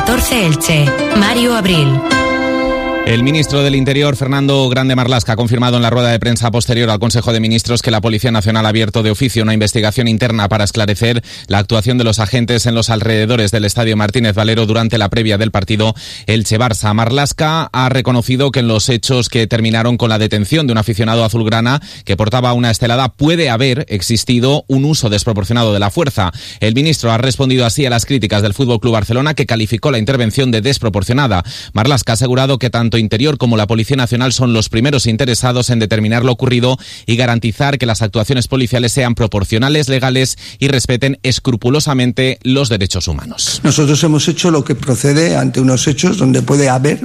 14 Elche. Mario Abril. El ministro del Interior, Fernando Grande Marlaska, ha confirmado en la rueda de prensa posterior al Consejo de Ministros que la Policía Nacional ha abierto de oficio una investigación interna para esclarecer la actuación de los agentes en los alrededores del Estadio Martínez Valero durante la previa del partido Elche-Barça. Marlaska ha reconocido que en los hechos que terminaron con la detención de un aficionado azulgrana que portaba una estelada puede haber existido un uso desproporcionado de la fuerza. El ministro ha respondido así a las críticas del FC Barcelona, que calificó la intervención de desproporcionada. Marlaska ha asegurado que tanto Interior como la Policía Nacional son los primeros interesados en determinar lo ocurrido y garantizar que las actuaciones policiales sean proporcionales, legales y respeten escrupulosamente los derechos humanos. Nosotros hemos hecho lo que procede ante unos hechos donde puede haber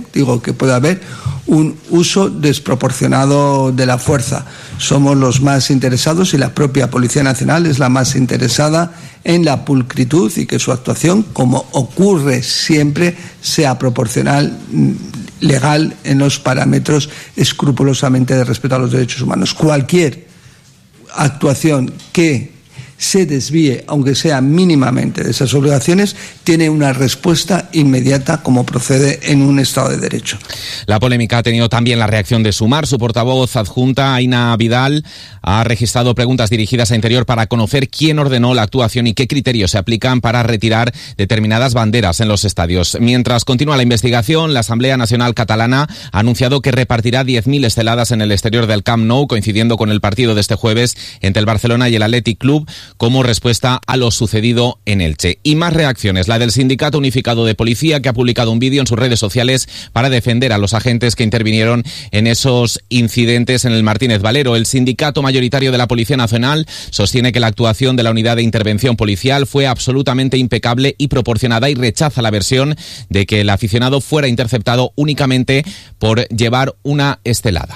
un uso desproporcionado de la fuerza. Somos los más interesados y la propia Policía Nacional es la más interesada en la pulcritud y que su actuación, como ocurre siempre, sea proporcional, legal, en los parámetros escrupulosamente de respeto a los derechos humanos. Cualquier actuación que se desvíe, aunque sea mínimamente, de esas obligaciones, tiene una respuesta inmediata, como procede en un Estado de Derecho. La polémica ha tenido también la reacción de Sumar. Su portavoz adjunta, Aina Vidal, ha registrado preguntas dirigidas a Interior para conocer quién ordenó la actuación y qué criterios se aplican para retirar determinadas banderas en los estadios. Mientras continúa la investigación, la Asamblea Nacional Catalana ha anunciado que repartirá 10.000 esteladas en el exterior del Camp Nou, coincidiendo con el partido de este jueves entre el Barcelona y el Athletic Club, como respuesta a lo sucedido en Elche. Y más reacciones, la del Sindicato Unificado de Policía, que ha publicado un vídeo en sus redes sociales para defender a los agentes que intervinieron en esos incidentes en el Martínez Valero. El sindicato mayoritario de la Policía Nacional sostiene que la actuación de la unidad de intervención policial fue absolutamente impecable y proporcionada, y rechaza la versión de que el aficionado fuera interceptado únicamente por llevar una estelada.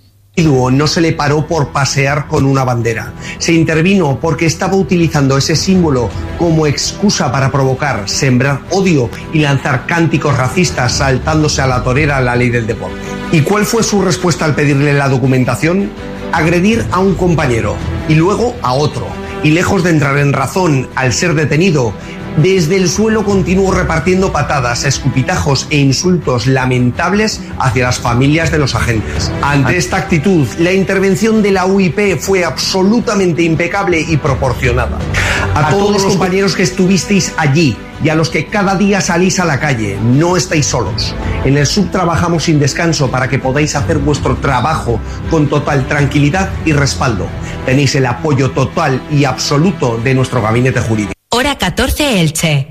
No se le paró por pasear con una bandera. Se intervino porque estaba utilizando ese símbolo como excusa para provocar, sembrar odio y lanzar cánticos racistas, saltándose a la torera la ley del deporte. ¿Y cuál fue su respuesta al pedirle la documentación? Agredir a un compañero y luego a otro. Y lejos de entrar en razón al ser detenido, desde el suelo continuó repartiendo patadas, escupitajos e insultos lamentables hacia las familias de los agentes. Ante esta actitud, la intervención de la UIP fue absolutamente impecable y proporcionada. A todos los compañeros que estuvisteis allí y a los que cada día salís a la calle, no estáis solos. En el SUB trabajamos sin descanso para que podáis hacer vuestro trabajo con total tranquilidad y respaldo. Tenéis el apoyo total y absoluto de nuestro gabinete jurídico. Hora 14 Elche.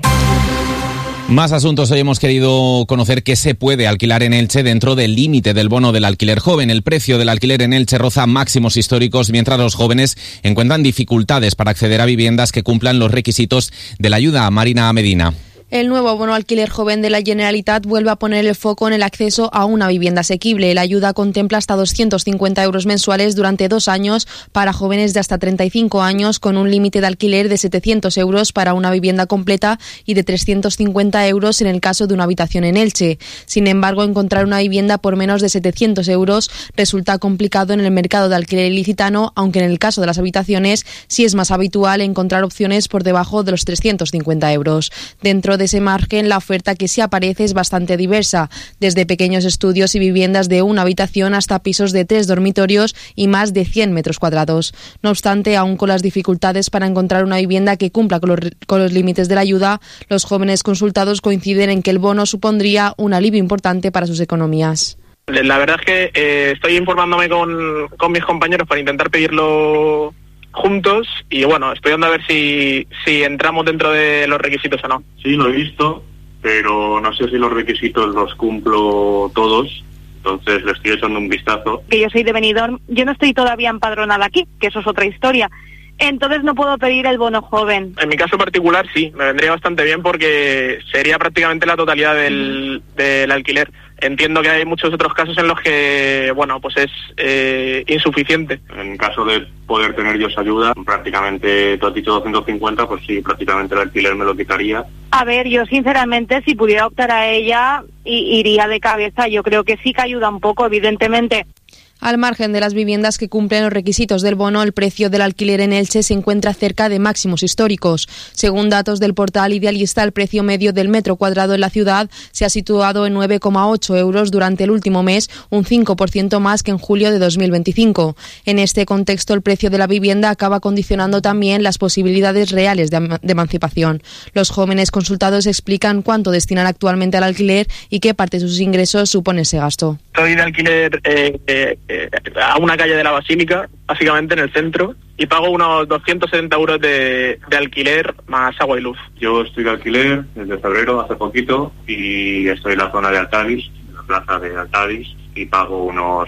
Más asuntos. Hoy hemos querido conocer qué se puede alquilar en Elche dentro del límite del bono del alquiler joven. El precio del alquiler en Elche roza máximos históricos, mientras los jóvenes encuentran dificultades para acceder a viviendas que cumplan los requisitos de la ayuda. Marina Medina. El nuevo bono alquiler joven de la Generalitat vuelve a poner el foco en el acceso a una vivienda asequible. La ayuda contempla hasta 250 euros mensuales durante 2 años para jóvenes de hasta 35 años, con un límite de alquiler de 700 euros para una vivienda completa y de 350 euros en el caso de una habitación en Elche. Sin embargo, encontrar una vivienda por menos de 700 euros resulta complicado en el mercado de alquiler ilicitano, aunque en el caso de las habitaciones sí es más habitual encontrar opciones por debajo de los 350 euros. Dentro de ese margen, la oferta que sí aparece es bastante diversa, desde pequeños estudios y viviendas de una habitación hasta pisos de 3 dormitorios y más de 100 metros cuadrados. No obstante, aún con las dificultades para encontrar una vivienda que cumpla con los límites de la ayuda, los jóvenes consultados coinciden en que el bono supondría un alivio importante para sus economías. La verdad es que estoy informándome con mis compañeros para intentar pedirlo juntos y bueno, estoy viendo a ver si entramos dentro de los requisitos o no. Sí, lo he visto, pero no sé si los requisitos los cumplo todos, entonces le estoy echando un vistazo. Que yo soy de Benidorm, yo no estoy todavía empadronada aquí, que eso es otra historia. Entonces no puedo pedir el bono joven. En mi caso particular sí, me vendría bastante bien porque sería prácticamente la totalidad del alquiler. Entiendo que hay muchos otros casos en los que, bueno, pues es insuficiente. En caso de poder tener yo esa ayuda, prácticamente, tú has dicho 250, pues sí, prácticamente el alquiler me lo quitaría. A ver, yo sinceramente, si pudiera optar a ella, iría de cabeza. Yo creo que sí que ayuda un poco, evidentemente. Al margen de las viviendas que cumplen los requisitos del bono, el precio del alquiler en Elche se encuentra cerca de máximos históricos. Según datos del portal Idealista, el precio medio del metro cuadrado en la ciudad se ha situado en 9,8 euros durante el último mes, un 5% más que en julio de 2025. En este contexto, el precio de la vivienda acaba condicionando también las posibilidades reales de emancipación. Los jóvenes consultados explican cuánto destinan actualmente al alquiler y qué parte de sus ingresos supone ese gasto. Estoy de alquiler a una calle de la Basílica, básicamente en el centro, y pago unos 270 euros de alquiler más agua y luz. Yo estoy de alquiler desde febrero, hace poquito, y estoy en la zona de Altadis, en la plaza de Altadis, y pago unos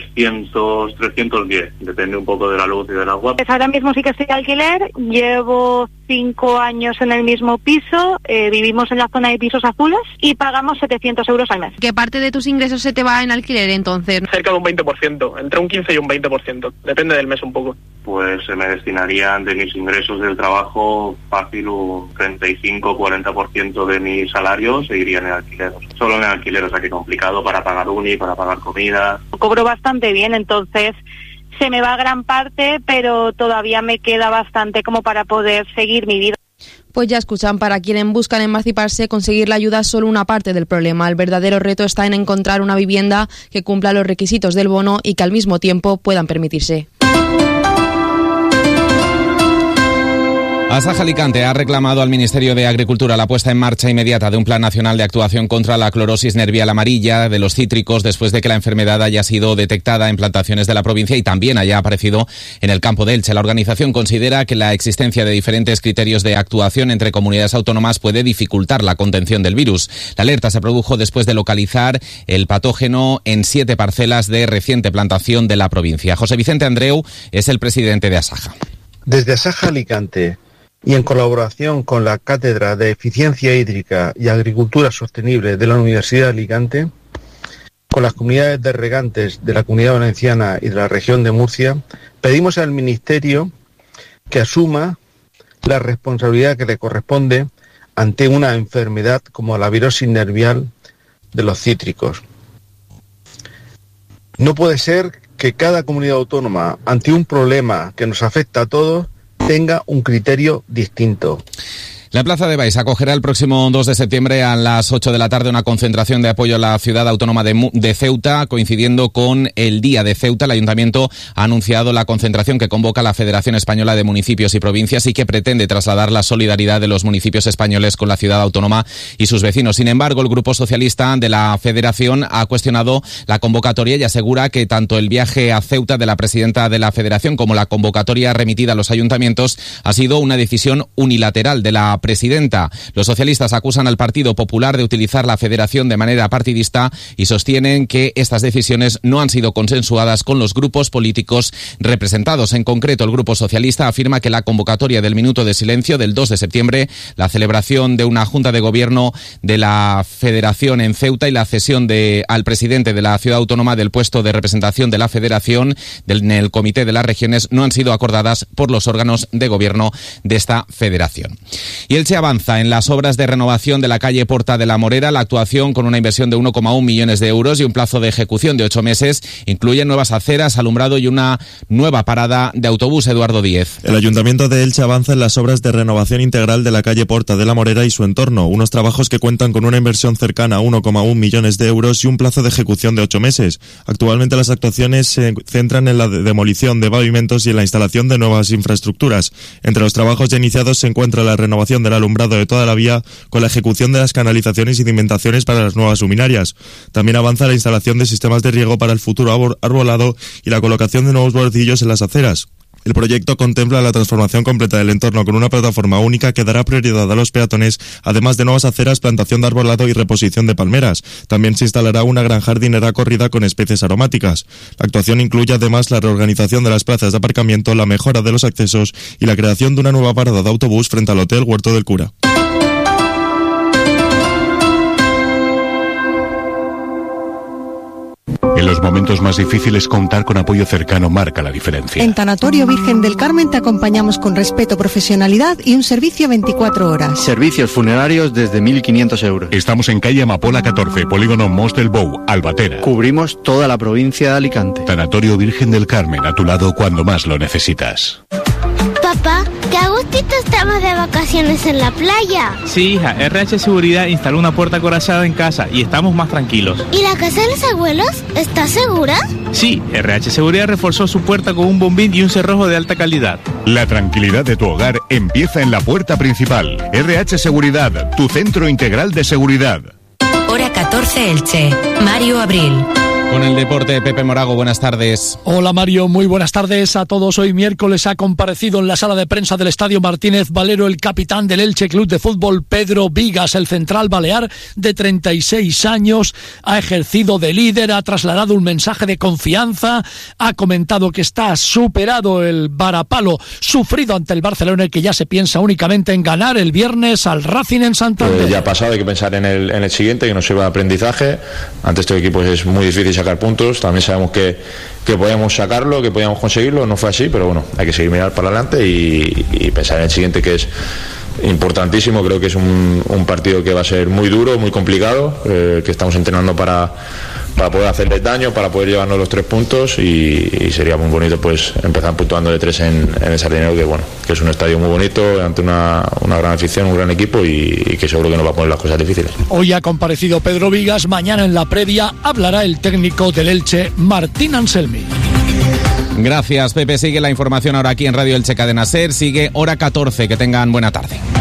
310, depende un poco de la luz y del agua. Pues ahora mismo sí que estoy de alquiler, llevo 5 años en el mismo piso, vivimos en la zona de pisos azules y pagamos 700 euros al mes. ¿Qué parte de tus ingresos se te va en alquiler entonces? Cerca de un 20%, entre un 15 y un 20%, depende del mes un poco. Pues se me destinarían de mis ingresos del trabajo fácil un 35-40% de mi salario se irían en alquiler. Solo en alquiler, o sea que complicado para pagar uni, para pagar comida. Cobro bastante bien, entonces se me va gran parte, pero todavía me queda bastante como para poder seguir mi vida. Pues ya escuchan, para quienes buscan emanciparse, conseguir la ayuda es solo una parte del problema. El verdadero reto está en encontrar una vivienda que cumpla los requisitos del bono y que al mismo tiempo puedan permitirse. Asaja Alicante ha reclamado al Ministerio de Agricultura la puesta en marcha inmediata de un plan nacional de actuación contra la clorosis nervial amarilla de los cítricos después de que la enfermedad haya sido detectada en plantaciones de la provincia y también haya aparecido en el campo de Elche. La organización considera que la existencia de diferentes criterios de actuación entre comunidades autónomas puede dificultar la contención del virus. La alerta se produjo después de localizar el patógeno en 7 parcelas de reciente plantación de la provincia. José Vicente Andreu es el presidente de Asaja. Desde Asaja Alicante y en colaboración con la Cátedra de Eficiencia Hídrica y Agricultura Sostenible de la Universidad de Alicante, con las comunidades de regantes de la Comunidad Valenciana y de la región de Murcia, pedimos al Ministerio que asuma la responsabilidad que le corresponde ante una enfermedad como la virosis nervial de los cítricos. No puede ser que cada comunidad autónoma, ante un problema que nos afecta a todos, tenga un criterio distinto. La Plaza de Baix acogerá el próximo 2 de septiembre a las 8 de la tarde una concentración de apoyo a la ciudad autónoma de Ceuta, coincidiendo con el Día de Ceuta. El Ayuntamiento ha anunciado la concentración que convoca la Federación Española de Municipios y Provincias y que pretende trasladar la solidaridad de los municipios españoles con la ciudad autónoma y sus vecinos. Sin embargo, el Grupo Socialista de la Federación ha cuestionado la convocatoria y asegura que tanto el viaje a Ceuta de la presidenta de la Federación como la convocatoria remitida a los ayuntamientos ha sido una decisión unilateral de la presidenta. Los socialistas acusan al Partido Popular de utilizar la Federación de manera partidista y sostienen que estas decisiones no han sido consensuadas con los grupos políticos representados. En concreto, el Grupo Socialista afirma que la convocatoria del minuto de silencio del 2 de septiembre, la celebración de una Junta de Gobierno de la Federación en Ceuta y la cesión al presidente de la ciudad autónoma del puesto de representación de la Federación en el Comité de las Regiones no han sido acordadas por los órganos de gobierno de esta federación. Y Elche avanza en las obras de renovación de la calle Porta de la Morera. La actuación, con una inversión de 1,1 millones de euros y un plazo de ejecución de 8 meses, incluye nuevas aceras, alumbrado y una nueva parada de autobús. Eduardo Díez. El Ayuntamiento de Elche avanza en las obras de renovación integral de la calle Porta de la Morera y su entorno, unos trabajos que cuentan con una inversión cercana a 1,1 millones de euros y un plazo de ejecución de 8 meses. Actualmente las actuaciones se centran en la demolición de pavimentos y en la instalación de nuevas infraestructuras. Entre los trabajos ya iniciados se encuentra la renovación del alumbrado de toda la vía con la ejecución de las canalizaciones y cimentaciones para las nuevas luminarias. También avanza la instalación de sistemas de riego para el futuro arbolado y la colocación de nuevos bordillos en las aceras. El proyecto contempla la transformación completa del entorno con una plataforma única que dará prioridad a los peatones, además de nuevas aceras, plantación de arbolado y reposición de palmeras. También se instalará una gran jardinera corrida con especies aromáticas. La actuación incluye además la reorganización de las plazas de aparcamiento, la mejora de los accesos y la creación de una nueva parada de autobús frente al Hotel Huerto del Cura. En los momentos más difíciles, contar con apoyo cercano marca la diferencia. En Tanatorio Virgen del Carmen te acompañamos con respeto, profesionalidad y un servicio 24 horas. Servicios funerarios desde 1.500 euros. Estamos en calle Amapola 14, polígono Mos del Bou, Albatera. Cubrimos toda la provincia de Alicante. Tanatorio Virgen del Carmen, a tu lado cuando más lo necesitas. Papá, qué a gustito estamos de vacaciones en la playa. Sí, hija, RH Seguridad instaló una puerta acorazada en casa y estamos más tranquilos. ¿Y la casa de los abuelos? ¿Está segura? Sí, RH Seguridad reforzó su puerta con un bombín y un cerrojo de alta calidad. La tranquilidad de tu hogar empieza en la puerta principal. RH Seguridad, tu centro integral de seguridad. Hora 14 Elche. Mario Abril. Con el deporte, Pepe Morago, buenas tardes. Hola Mario, muy buenas tardes a todos. Hoy miércoles ha comparecido en la sala de prensa del Estadio Martínez Valero el capitán del Elche Club de Fútbol, Pedro Vigas. El central balear de 36 años ha ejercido de líder, ha trasladado un mensaje de confianza, ha comentado que está superado el varapalo sufrido ante el Barcelona y que ya se piensa únicamente en ganar el viernes al Racing en Santander. Ya ha pasado, hay que pensar en el siguiente, que nos sirva de aprendizaje. Ante este equipo es muy difícil sacar puntos, también sabemos que podíamos sacarlo, que podíamos conseguirlo, no fue así, pero bueno, hay que seguir mirar para adelante y pensar en el siguiente, que es importantísimo. Creo que es un partido que va a ser muy duro, muy complicado, que estamos entrenando para poder hacerles daño, para poder llevarnos los 3 puntos y sería muy bonito pues empezar puntuando de 3 en el Sardinero, que bueno, que es un estadio muy bonito, ante una gran afición, un gran equipo y que seguro que nos va a poner las cosas difíciles. Hoy ha comparecido Pedro Vigas, mañana en la previa hablará el técnico del Elche, Martín Anselmi. Gracias, Pepe. Sigue la información ahora aquí en Radio Elche Cadena SER. Sigue Hora 14. Que tengan buena tarde.